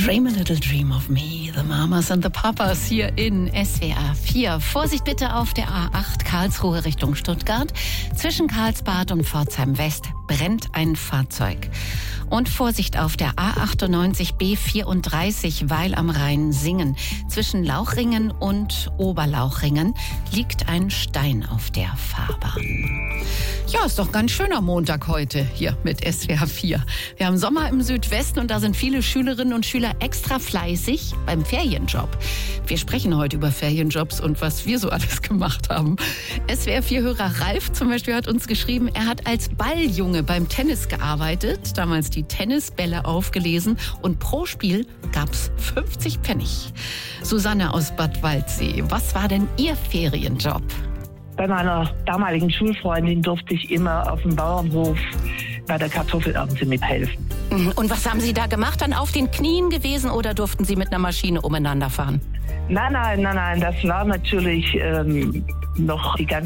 Dream a little dream of me, the Mamas and the Papas hier in SWR 4. Vorsicht bitte auf der A8 Karlsruhe Richtung Stuttgart. Zwischen Karlsbad und Pforzheim West brennt ein Fahrzeug. Und Vorsicht auf der A98 B34 Weil am Rhein-Singen. Zwischen Lauchringen und Oberlauchringen liegt ein Stein auf der Fahrbahn. Ja, ist doch ganz schöner Montag heute hier mit SWR 4. Wir haben Sommer im Südwesten und da sind viele Schülerinnen und Schüler extra fleißig beim Ferienjob. Wir sprechen heute über Ferienjobs und was wir so alles gemacht haben. SWR 4-Hörer Ralf zum Beispiel hat uns geschrieben, er hat als Balljunge beim Tennis gearbeitet, damals die Tennisbälle aufgelesen und pro Spiel gab's 50 Pfennig. Susanne aus Bad Waldsee, was war denn Ihr Ferienjob? Bei meiner damaligen Schulfreundin durfte ich immer auf dem Bauernhof bei der Kartoffelernte mithelfen. Und was haben Sie da gemacht? Dann auf den Knien gewesen oder durften Sie mit einer Maschine umeinander fahren? Nein, das war natürlich noch die ganze